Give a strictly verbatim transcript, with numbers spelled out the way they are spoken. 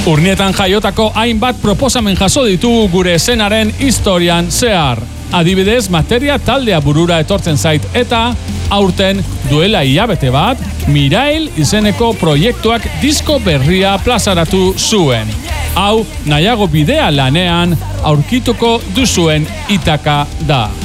Urnietan jaiotako hainbat proposamen jaso ditugu gure eszenaren historian zehar. Adibidez, Materia taldea burura etortzen zait eta aurten duela hilabete bat, Mirail izeneko proiektuak disko berria plazaratu zuen. Hau, nahiago bidea lanean aurkituko duzuen Itaka da.